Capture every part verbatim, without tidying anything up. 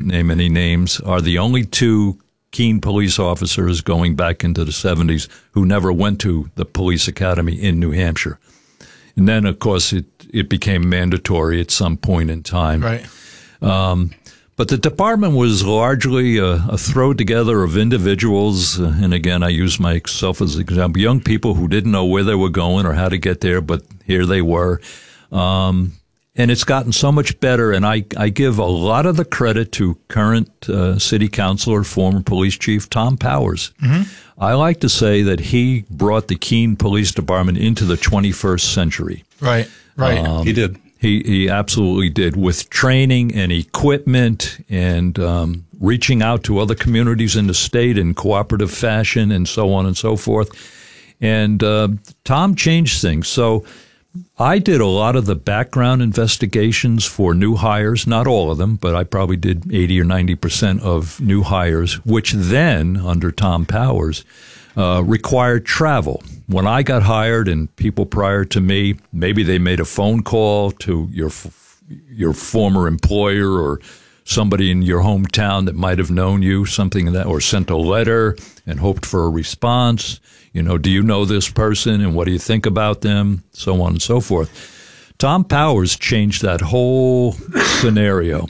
name any names, are the only two Keene police officers going back into the seventies who never went to the police academy in New Hampshire. And then, of course, it, it became mandatory at some point in time. Right. Um, but the department was largely a, a throw together of individuals, uh, and again, I use myself as an example, young people who didn't know where they were going or how to get there, but here they were. Um, and it's gotten so much better, and I, I give a lot of the credit to current uh, city councilor, former police chief Tom Powers. Mm-hmm. I like to say that he brought the Keene Police Department into the twenty-first century. Right, right. Um, he did. He he absolutely did, with training and equipment and um, reaching out to other communities in the state in cooperative fashion and so on and so forth. And uh, Tom changed things. So I did a lot of the background investigations for new hires, not all of them, but I probably did eighty or ninety percent of new hires, which then, under Tom Powers, uh, required travel. When I got hired, and people prior to me, maybe they made a phone call to your your former employer or somebody in your hometown that might have known you, something like that, or sent a letter and hoped for a response. You know, do you know this person and what do you think about them? So on and so forth. Tom Powers changed that whole scenario.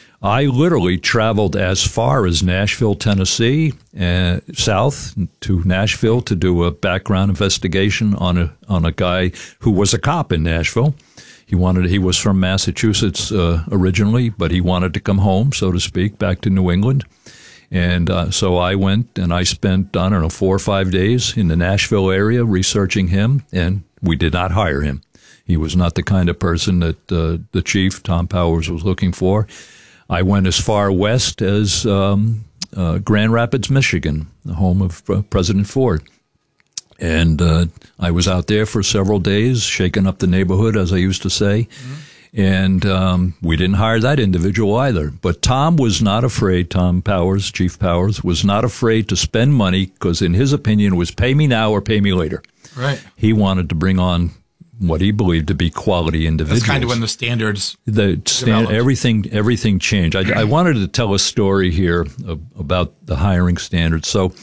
I literally traveled as far as Nashville, Tennessee, uh, south to Nashville to do a background investigation on a on a guy who was a cop in Nashville. He wanted he was from Massachusetts uh, originally, but he wanted to come home, so to speak, back to New England. And uh, so I went and I spent, I don't know, four or five days in the Nashville area researching him, and we did not hire him. He was not the kind of person that uh, the chief, Tom Powers, was looking for. I went as far west as um, uh, Grand Rapids, Michigan, the home of uh, President Ford. And uh, I was out there for several days, shaking up the neighborhood, as I used to say. Mm-hmm. And um, we didn't hire that individual either. But Tom was not afraid, Tom Powers, Chief Powers, was not afraid to spend money because, in his opinion, it was pay me now or pay me later. Right. He wanted to bring on what he believed to be quality individuals. That's kind of when the standards the stand, everything everything changed. I, I wanted to tell a story here of, about the hiring standards. So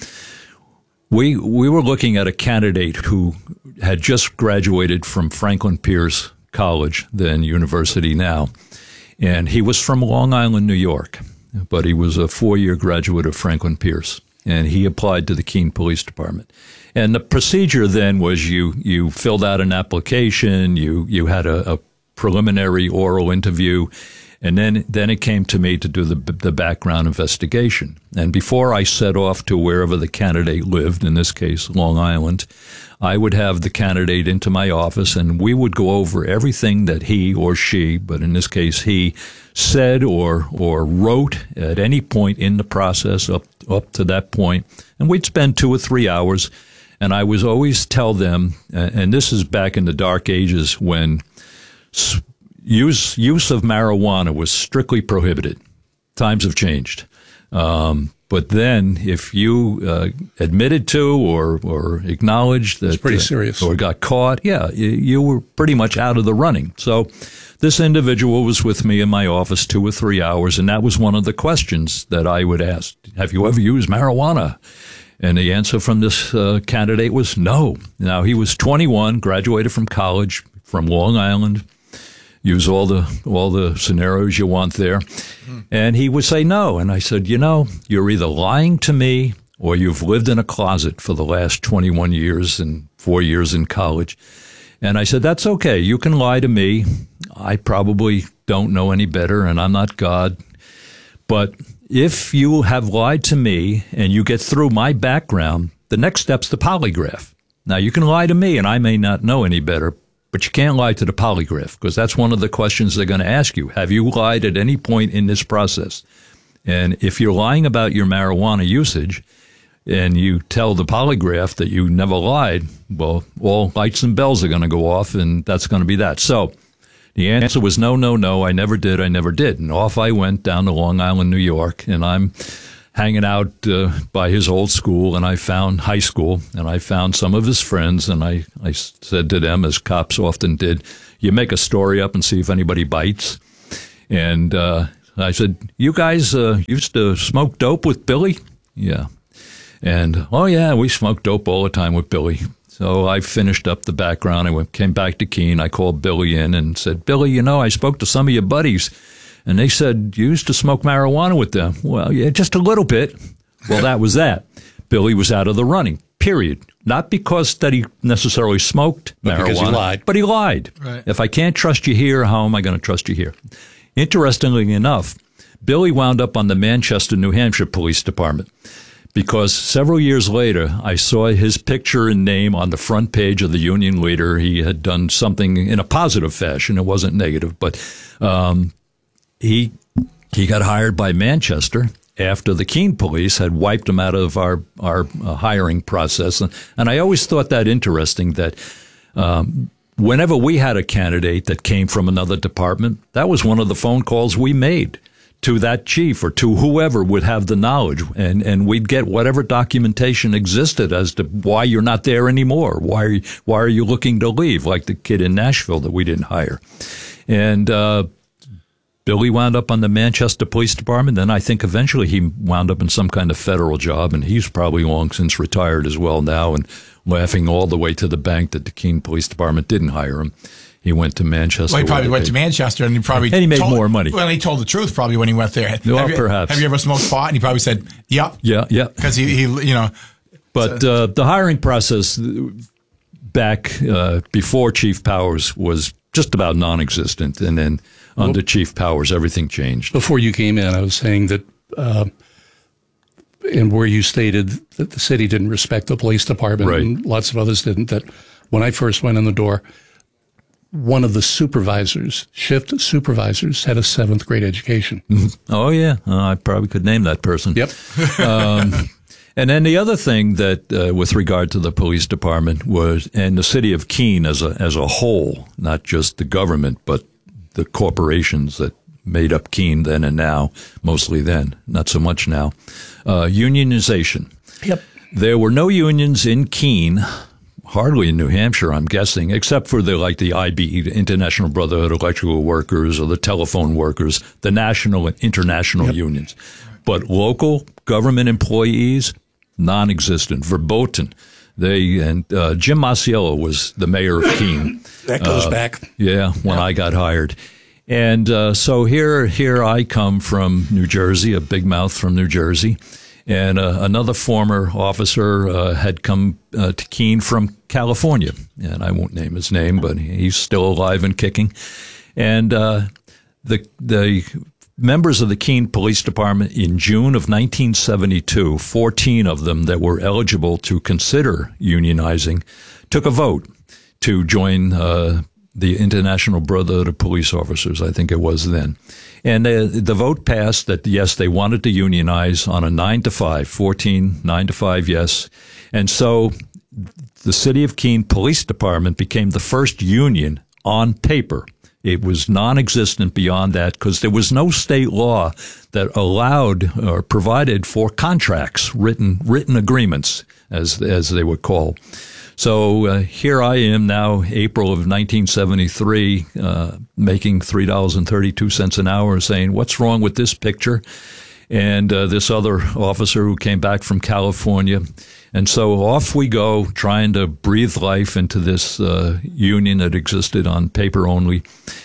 we we were looking at a candidate who had just graduated from Franklin Pierce College, then university now, and he was from Long Island, New York, but he was a four-year graduate of Franklin Pierce, and he applied to the Keene Police Department. And the procedure then was you you filled out an application, you you had a, a preliminary oral interview, and then then it came to me to do the the background investigation. And before I set off to wherever the candidate lived, in this case Long Island, I would have the candidate into my office, and we would go over everything that he or she, but in this case he, said or or wrote at any point in the process up up to that point, and we'd spend two or three hours. And I was always tell them, and this is back in the dark ages when use use of marijuana was strictly prohibited. Times have changed. Um, but then if you uh, admitted to or or acknowledged that it's pretty serious. Uh, or got caught, yeah, you, you were pretty much out of the running. So this individual was with me in my office two or three hours, and that was one of the questions that I would ask. Have you ever used marijuana? And the answer from this uh, candidate was no. Now, he was twenty-one, graduated from college from Long Island, use all the all the scenarios you want there. Mm. And he would say no. And I said, you know, you're either lying to me or you've lived in a closet for the last twenty-one years and four years in college. And I said, that's okay. You can lie to me. I probably don't know any better, and I'm not God. But if you have lied to me and you get through my background, the next step's the polygraph. Now, you can lie to me and I may not know any better, but you can't lie to the polygraph because that's one of the questions they're going to ask you. Have you lied at any point in this process? And if you're lying about your marijuana usage and you tell the polygraph that you never lied, well, all lights and bells are going to go off, and that's going to be that. So the answer was no, no, no, I never did, I never did. And off I went down to Long Island, New York, and I'm hanging out uh, by his old school, and I found high school, and I found some of his friends, and I, I said to them, as cops often did, you make a story up and see if anybody bites. And uh, I said, you guys uh, used to smoke dope with Billy? Yeah. And, oh, yeah, we smoked dope all the time with Billy. So I finished up the background. I went, came back to Keene. I called Billy in and said, Billy, you know, I spoke to some of your buddies, and they said you used to smoke marijuana with them. Well, yeah, just a little bit. Well, that was that. Billy was out of the running, period. Not because that he necessarily smoked but marijuana, because he lied. but he lied. Right. If I can't trust you here, how am I going to trust you here? Interestingly enough, Billy wound up on the Manchester, New Hampshire Police Department because several years later, I saw his picture and name on the front page of the Union Leader. He had done something in a positive fashion. It wasn't negative, but um, he he got hired by Manchester after the Keene police had wiped him out of our, our uh, hiring process. And, and I always thought that interesting that um, whenever we had a candidate that came from another department, that was one of the phone calls we made to that chief or to whoever would have the knowledge. And, and we'd get whatever documentation existed as to why you're not there anymore. Why are you, why are you looking to leave? Like the kid in Nashville that we didn't hire. And, uh, Billy wound up on the Manchester Police Department. Then I think eventually he wound up in some kind of federal job, and he's probably long since retired as well now and laughing all the way to the bank that the Keene Police Department didn't hire him. He went to Manchester. Well, he probably went to Manchester, and he probably and he made told, more money. Well, he told the truth probably when he went there. Well, have you, perhaps. Have you ever smoked pot? And he probably said, "Yep." Yeah, yeah. Because he, he, you know. But so. uh, the hiring process back uh, before Chief Powers was just about non-existent, and then under well, Chief Powers, everything changed. Before you came in, I was saying that, uh, and where you stated that the city didn't respect the police department, right. and lots of others didn't, that when I first went in the door, one of the supervisors, shift supervisors, had a seventh grade education. Oh, yeah. Uh, I probably could name that person. Yep. um, and then the other thing that, uh, with regard to the police department was, and the city of Keene as a, as a whole, not just the government, but the corporations that made up Keene then and now, mostly then, not so much now, uh, unionization. Yep. There were no unions in Keene, hardly in New Hampshire, I'm guessing, except for the like the I B E, the International Brotherhood of Electrical Workers, or the telephone workers, the national and international yep. unions. But local government employees, non-existent, verboten. They and uh, Jim Masiello was the mayor of Keene. That goes uh, back. Yeah, when yeah. I got hired. And uh, so here, here I come from New Jersey, a big mouth from New Jersey. And uh, another former officer uh, had come uh, to Keene from California. And I won't name his name, but he's still alive and kicking. And uh, the the members of the Keene Police Department in June of nineteen seventy-two, fourteen of them that were eligible to consider unionizing, took a vote to join uh, the International Brotherhood of Police Officers, I think it was then. And uh, the vote passed that, yes, they wanted to unionize on a nine to five, fourteen, nine to five, yes. And so the City of Keene Police Department became the first union on paper. It was non-existent beyond that because there was no state law that allowed or provided for contracts, written written agreements, as as they would call. So uh, here I am now, April of nineteen seventy-three, uh, making three dollars and thirty-two cents an hour, saying, what's wrong with this picture? And uh, this other officer who came back from California. And so off we go, trying to breathe life into this uh, union that existed on paper only.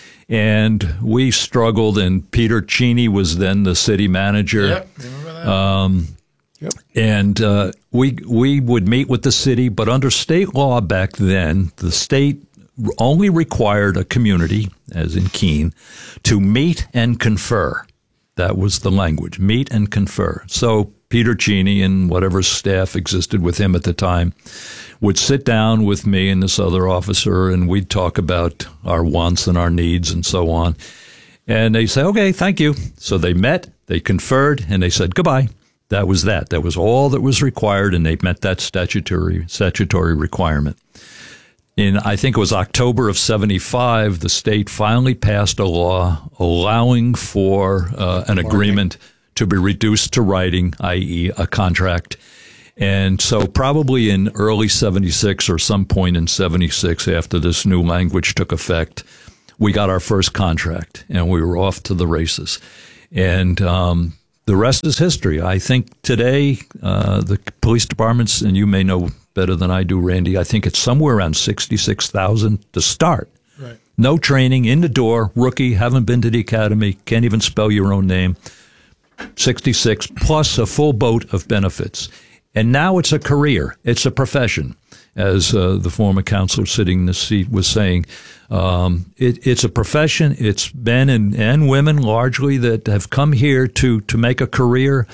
And we struggled, and Peter Cheney was then the city manager. Yep, remember that? Um, yep. And uh, we we would meet with the city, but under state law back then, the state only required a community, as in Keene, to meet and confer. That was the language, meet and confer. So Peter Cheney and whatever staff existed with him at the time would sit down with me and this other officer, and we'd talk about our wants and our needs and so on. And they say, okay, thank you. So they met, they conferred, and they said goodbye. That was that. That was all that was required, and they met that statutory statutory requirement. In, I think it was October of seventy-five, the state finally passed a law allowing for uh, an agreement to be reduced to writing, that is a contract. And so probably in early seventy-six or some point in seventy-six, after this new language took effect, we got our first contract, and we were off to the races. And um, the rest is history. I think today uh, the police departments, and you may know better than I do, Randy, I think it's somewhere around sixty-six thousand to start. Right. No training, in the door, rookie, haven't been to the academy, can't even spell your own name. sixty-six plus a full boat of benefits. And now it's a career. It's a profession, as uh, the former counselor sitting in the seat was saying. Um, it, it's a profession. It's men and, and women largely that have come here to, to make a career.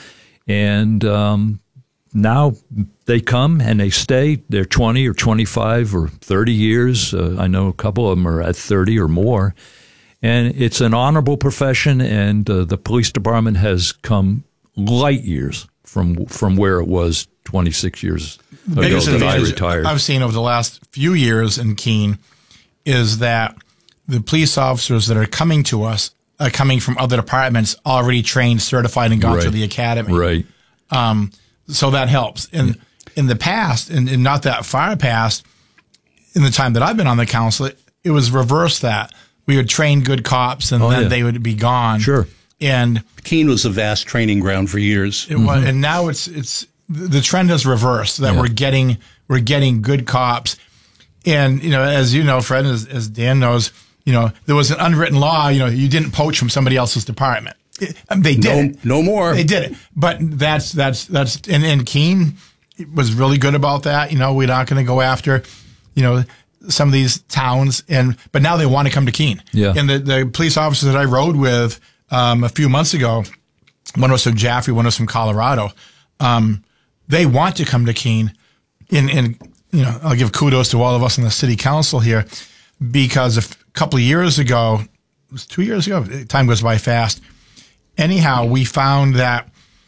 And um, now they come and they stay. They're twenty or twenty-five or thirty years. Uh, I know a couple of them are at thirty or more. And it's an honorable profession, and uh, the police department has come light years from from where it was twenty-six years ago Biggest that I advantage retired. I've seen over the last few years in Keene is that the police officers that are coming to us are coming from other departments already trained, certified, and gone Right. through the academy. Right. Um, so that helps. And in the past, and, and not that far past, in the time that I've been on the council, it, it was reverse that. We would train good cops, and Oh, then yeah. they would be gone. Sure. And Keene was a vast training ground for years. it was, and now it's it's the trend has reversed. That Yeah. we're getting we're getting good cops, and you know, as you know, Fred, as, as Dan knows, you know, there was an unwritten law. You know, you didn't poach from somebody else's department. It, I mean, they did No, it. no more. They did it. But that's that's that's and, and Keene was really good about that. You know, we're not going to go after, you know, some of these towns, and but now they want to come to Keene. Yeah. And the, the police officers that I rode with um, a few months ago, one was from Jaffrey, one was from Colorado. Um, they want to come to Keene, and and you know, I'll give kudos to all of us in the city council here, because a f- couple of years ago, it was two years ago, time goes by fast. Anyhow, we found that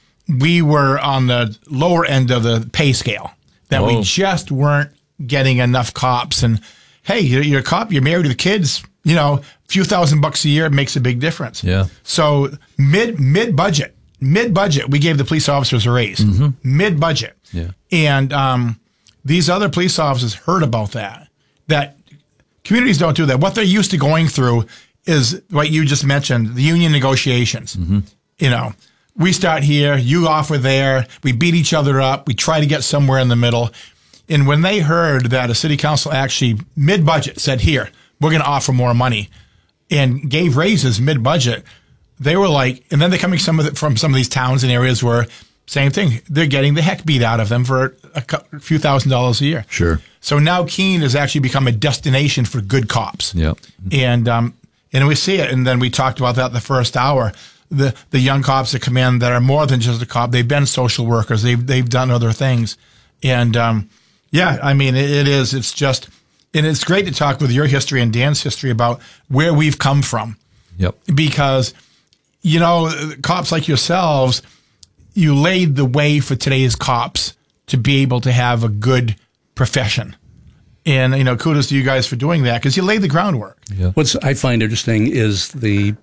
we were on the lower end of the pay scale, that Oh. we just weren't getting enough cops. And hey, you're, you're a cop, you're married with kids, you know, a few thousand bucks a year makes a big difference. Yeah. So mid mid budget, mid budget, we gave the police officers a raise. Mm-hmm. Mid budget. Yeah. And um, these other police officers heard about that. That communities don't do that. What they're used to going through is what you just mentioned, the union negotiations. Mm-hmm. You know, we start here, you offer there, we beat each other up, we try to get somewhere in the middle. And when they heard that a city council actually mid-budget said, here, we're going to offer more money, and gave raises mid-budget, they were like, and then they're coming some of the, from some of these towns and areas where, same thing, they're getting the heck beat out of them for a, a few thousand dollars a year. Sure. So now Keene has actually become a destination for good cops. Yeah. And um, and we see it. And then we talked about that the first hour. The the young cops that come in that are more than just a cop. They've been social workers. They've they've done other things. And um, yeah, I mean, it, it is. It's just, and it's great to talk with your history and Dan's history about where we've come from. Yep. Because, you know, cops like yourselves, you laid the way for today's cops to be able to have a good profession. And, you know, kudos to you guys for doing that, because you laid the groundwork. Yeah. What's I find interesting is the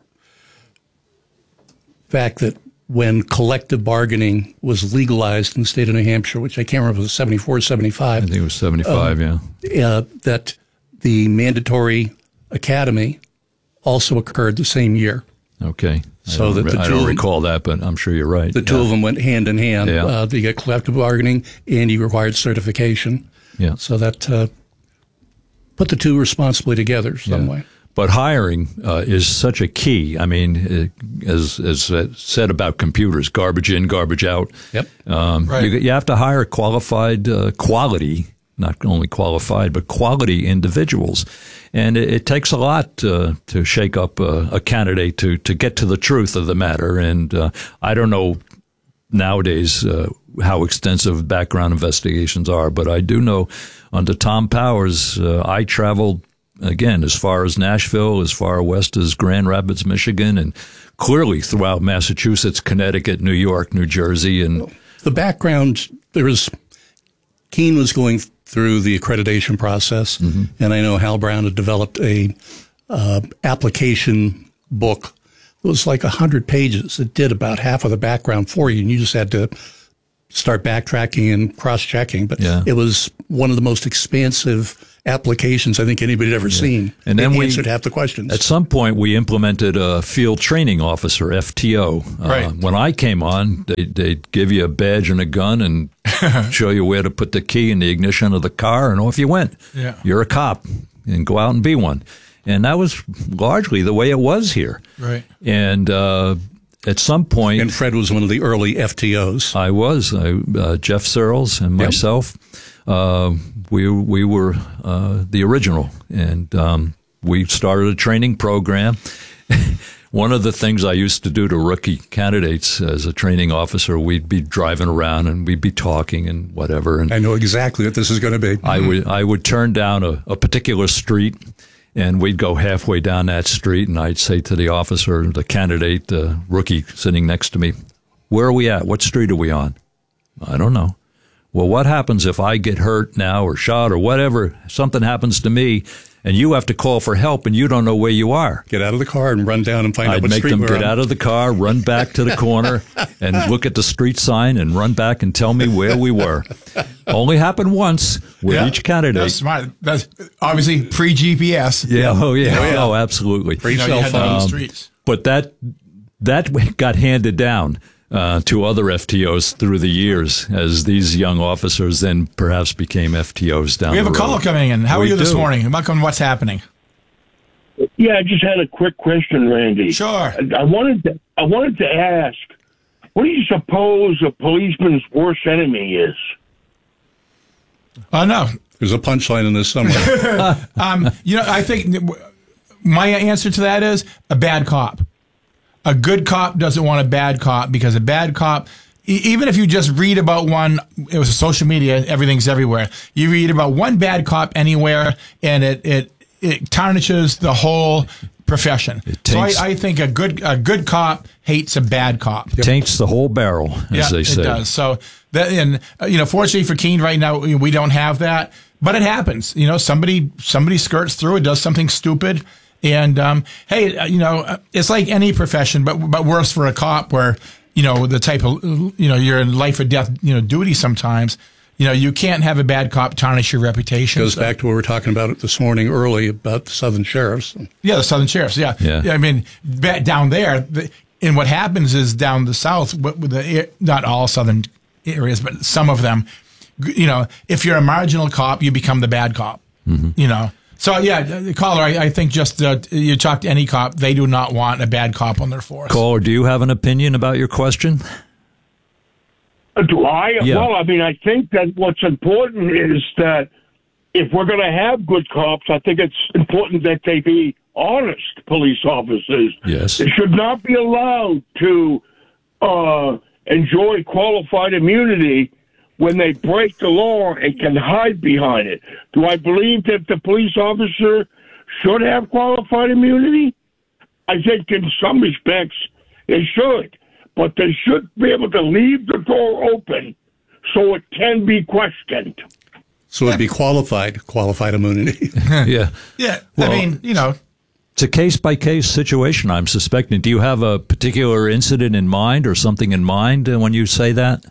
fact that when collective bargaining was legalized in the state of New Hampshire, which I can't remember if it was seventy-four or seventy-five, I think it was seventy-five, Um, yeah. uh, that the mandatory academy also occurred the same year. Okay. So I don't, that the I two don't of them- recall that, but I'm sure you're right. The two yeah. of them went hand in hand. Yeah. Uh, you got collective bargaining and you required certification. Yeah. So that uh, put the two responsibly together some Yeah. way. But hiring uh, is such a key. I mean, uh, as as uh, said about computers, garbage in, garbage out. Yep. Um, Right. you, you have to hire qualified, uh, quality, not only qualified, but quality individuals. And it, it takes a lot uh, to shake up uh, a candidate to, to get to the truth of the matter. And uh, I don't know nowadays uh, how extensive background investigations are, but I do know under Tom Powers, uh, I traveled again, as far as Nashville, as far west as Grand Rapids, Michigan, and clearly throughout Massachusetts, Connecticut, New York, New Jersey. And The background, there was, Keene was going through the accreditation process, Mm-hmm. and I know Hal Brown had developed a uh, application book. It was like one hundred pages. It did about half of the background for you, and you just had to start backtracking and cross-checking. But Yeah. it was one of the most expansive applications I think anybody had ever seen. And then it we answered half the questions. At some point, we implemented a field training officer, F T O. Right. Uh, when I came on, they, they'd give you a badge and a gun and show you where to put the key in the ignition of the car, and off you went. Yeah. You're a cop, and go out and be one. And that was largely the way it was here. Right. And uh, at some point, and Fred was one of the early F T Os. I was I, uh, Jeff Searles and Yep. myself. Uh, we we were uh, the original, and um, we started a training program. One of the things I used to do to rookie candidates as a training officer, we'd be driving around and we'd be talking and whatever. And I know exactly what this is going to be. I would I would turn down a, a particular street, and we'd go halfway down that street, and I'd say to the officer, the candidate, the rookie sitting next to me, "Where are we at? What street are we on?" "I don't know." "Well, what happens if I get hurt now or shot or whatever, something happens to me, and you have to call for help and you don't know where you are?" Get out of the car and run down and find out I'd what make street them we're get on. out of the car, run back to the corner, and look at the street sign and run back and tell me where we were. Only happened once with Yeah. each candidate. That's smart. That's obviously pre-G P S. Yeah, oh yeah, Oh, yeah. oh absolutely. Free You know, you cell had that on the phone. streets. But that that got handed down uh, to other F T Os through the years, as these young officers then perhaps became F T Os down We have the a road. caller coming in. How We are you this do. morning? Welcome. What's happening? Yeah, I just had a quick question, Randy. Sure. I, I wanted to I wanted to ask, what do you suppose a policeman's worst enemy is? Oh, no. There's a punchline in this somewhere. Um, you know, I think my answer to that is a bad cop. A good cop doesn't want a bad cop, because a bad cop, e- even if you just read about one, it was social media, everything's everywhere. You read about one bad cop anywhere, and it it, it tarnishes the whole profession. It So I, taints- I think a good a good cop hates a bad cop. Taints the whole barrel, as Yeah, they say. it does. So that, and uh, you know, fortunately for Keene right now, we we don't have that, but it happens. You know, somebody somebody skirts through it, does something stupid, and um, hey, uh, you know, uh, it's like any profession, but but worse for a cop, where you know the type of you know you're in life or death you know duty sometimes. You know, you can't have a bad cop tarnish your reputation. Goes So- back to what we were talking about this morning early about the Southern Sheriffs. Yeah, the Southern Sheriffs. Yeah, Yeah. I mean, ba- down there, the, and what happens is down the South, with with the not all Southern areas, but some of them, you know, if you're a marginal cop, you become the bad cop. You know, so yeah, the caller, I, I think just uh, you talk to any cop, they do not want a bad cop on their force. Caller, do you have an opinion about your question? Uh, Do I? Yeah. Well, I mean, I think that what's important is that if we're going to have good cops, I think it's important that they be honest police officers. Yes. They should not be allowed to uh, enjoy qualified immunity when they break the law and can hide behind it. Do I believe that the police officer should have qualified immunity? I think in some respects they should, but they should be able to leave the door open so it can be questioned. So it'd be qualified, qualified immunity. Yeah. Yeah, Well- I mean, you know, It's a case-by-case situation, I'm suspecting. Do you have a particular incident in mind or something in mind uh, when you say that?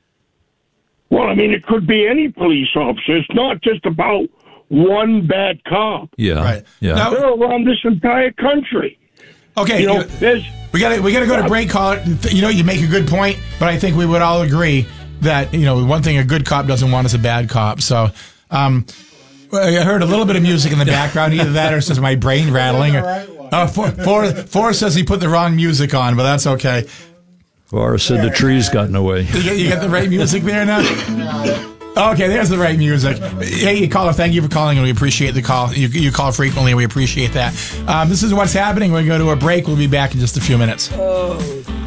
Well, I mean, it could be any police officer. It's not just about one bad cop. Yeah. Right. Yeah. Now- They're around this entire country. okay, You know, you- there's we got to we got to go to break. Caller, you know, you make a good point, but I think we would all agree that you know one thing a good cop doesn't want is a bad cop. So. Um, I heard a little bit of music in the background. Either that or it's just my brain rattling. Or, uh, For, For, Forrest says he put the wrong music on, but that's okay. Or said the tree's gotten away. You get, you get the right music there now? Okay, there's the right music. Hey, caller, thank you for calling, and we appreciate the call. You, you call frequently, and we appreciate that. Um, this is what's happening. We're going to go to a break. We'll be back in just a few minutes. Oh.